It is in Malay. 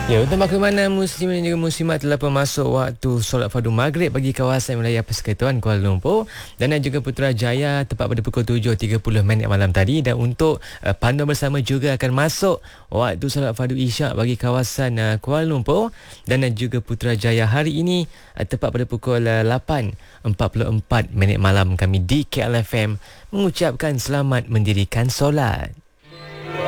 Ya, untuk makluman muslimin dan juga muslimat telah pun masuk waktu solat fardu maghrib bagi kawasan wilayah Persekutuan Kuala Lumpur dan juga Putrajaya tepat pada pukul 7.30 malam tadi. Dan untuk panduan bersama juga akan masuk waktu solat fardu isyak bagi kawasan Kuala Lumpur dan juga Putrajaya hari ini tepat pada pukul 8.44 malam. Kami di KLFM mengucapkan selamat mendirikan solat.